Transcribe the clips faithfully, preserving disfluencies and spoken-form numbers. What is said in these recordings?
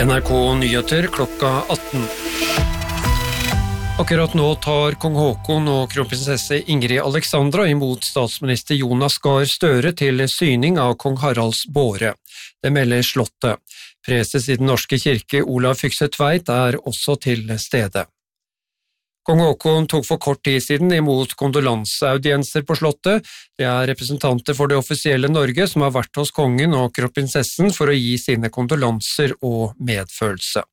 N R K Nyheter klokka atten. Akkurat nå tar kong Haakon og kronprinsesse Ingrid Alexandra imot statsminister Jonas Gahr Støre til syning av kong Haralds båre. Det melder Slottet. Preses i Den norske kirke Olav Fykse Tveit er også til stede. Kong Haakon tok for kort tid siden imot kondolanseaudienser på Slottet. Det er representanter for det offisielle Norge som har vært hos kongen og kronprinsessen for å gi sine kondolanser og medfølelse.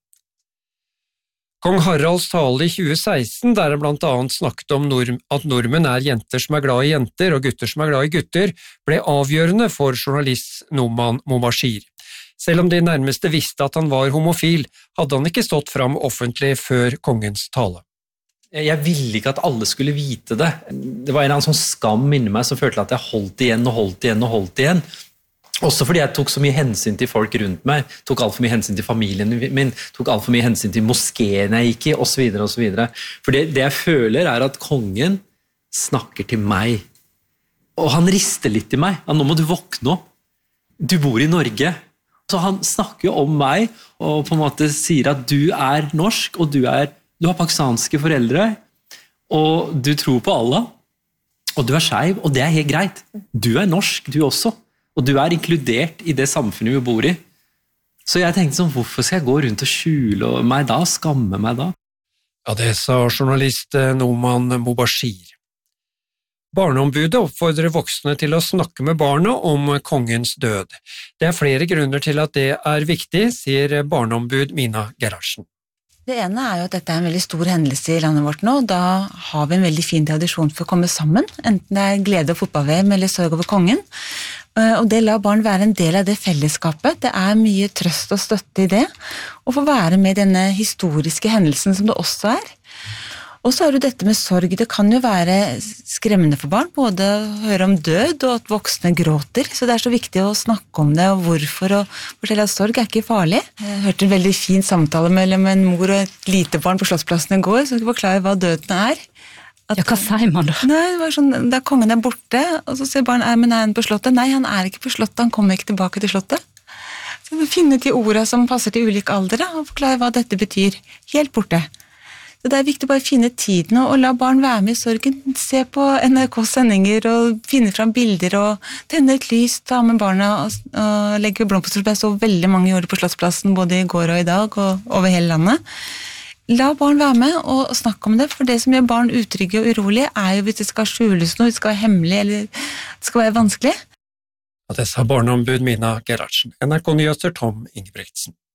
Kong Haralds tale i tjue seksten, der han blant annet snakket om nord- at nordmenn er jenter som er glad i jenter og gutter som er glad i gutter, ble avgjørende for journalist Noman Mobashir. Selv om de nærmeste visste at han var homofil, hadde han ikke stått fram offentlig før kongens tale. Jeg ville ikke at alle skulle vite det. Det var en eller annen sånn skam inni meg som følte at jeg holdt igjen og holdt igjen og holdt igjen. Også fordi jeg tok så mye hensyn til folk rundt meg, tok alt for mye hensyn til familien min, tok alt for mye hensyn til moskeen jeg gikk i, og så videre og så videre. For det, det jeg føler er at kongen snakker til meg. Og han rister litt til meg. Ja, nå må du våkne opp. Du bor i Norge. Så han snakker jo om meg, og på en måte sier at du er norsk, og du, er, du har pakistanske foreldre, og du tror på Allah, og du er skeiv, og det er helt greit. Du er norsk, du også. Og du er inkludert i det samfunnet vi bor i. Så jeg tenkte sånn, hvorfor skal jeg gå rundt og skjule meg da, skamme meg da? Ja, det sa journalist Noman Mobashir. Barneombudet oppfordrer voksne til å snakke med barna om kongens død. Det er flere grunner til at det er viktig, sier barneombud Mina Gerhardsen. Det ene er jo at dette er en veldig stor hendelse i landet vårt nå, og da har vi en veldig fin tradisjon for å komme sammen, enten det er glede og fotball-V M eller sorg over kongen. Og det lar barn være en del av det fellesskapet. Det er mye trøst og støtte i det, og få være med i denne historiske hendelsen som det også er. Og så er det dette med sorg. Det kan jo være skremmende for barn, både å høre om død og at voksne gråter, så det er så viktig å snakke om det og hvorfor, og fortelle at sorg er ikke farlig. Jeg hørte en veldig fin samtale mellom en mor og et lite barn på Slottsplassen i går, så jeg skal forklare hva døden er. At, ja, hva sier man da? Nei, det var sånn, da kongen er borte, og så sier barn, men er han på Slottet? Nei, han er ikke på Slottet, han kommer ikke tilbake til Slottet. Så vi finner de ordene som passer til ulike aldre, og forklare hva dette betyr. Helt borte. Så det er viktig å bare finne tiden, og la barn være med i sorgen. Se på N R K-sendinger, og finne fram bilder, og tenne et lys, ta med barna, og, og legge blomster. Jeg så veldig mange gjorde det på Slottsplassen, både i går og i dag, og over hele landet. La barn være med og snakke om det, for det som gjør barn utrygge og urolige er jo hvis det skal skjules noe, det skal være hemmelig, eller det skal være vanskelig. Ja, det sa barneombud Mina Gerhardsen. N R K Nyheter Tom Ingebrigtsen.